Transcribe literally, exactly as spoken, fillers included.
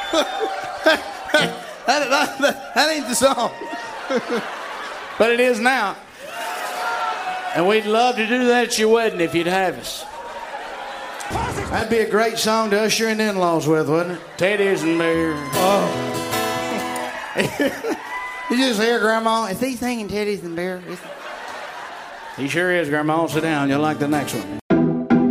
that, that, that, that ain't the song. But it is now. And we'd love to do that at your wedding if you'd have us. That'd be a great song to usher in the in-laws with, wouldn't it? Teddy's and beer. Oh. You just hear Grandma, is he singing Teddy's and beer? He sure is, Grandma. Sit down. You'll like the next one.